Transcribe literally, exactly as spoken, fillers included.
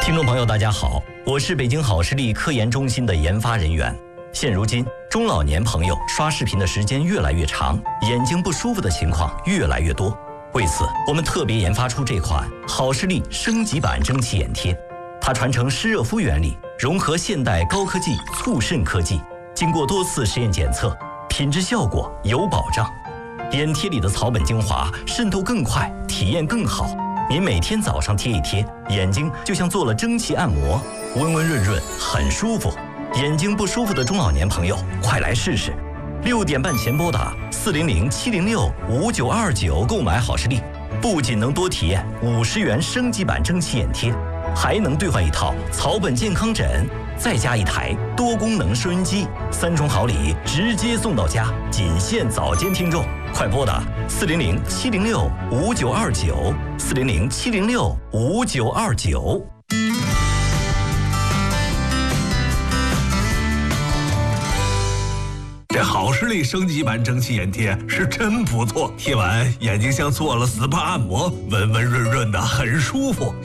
听众朋友，大家好，我是北京好视力科研中心的研发人员。现如今，中老年朋友刷视频的时间越来越长，眼睛不舒服的情况越来越多。为此，我们特别研发出这款好视力升级版蒸汽眼贴。它传承湿热敷原理，融合现代高科技促渗科技，经过多次实验检测，品质效果有保障。眼贴里的草本精华渗透更快，体验更好。您每天早上贴一贴，眼睛就像做了蒸汽按摩，温温润润，很舒服。眼睛不舒服的中老年朋友，快来试试！六点半前拨打四零零七零六五九二九购买好视力，不仅能多体验五十元升级版蒸汽眼贴，还能兑换一套草本健康枕，再加一台多功能收音机，三重好礼直接送到家，仅限早间听众。快拨打四零零七零六五九二九，四零零七零六五九二九。 这好视力升级版蒸汽眼贴是真不错，贴完眼睛像做了 S P A 按摩，温温润润的，很舒服。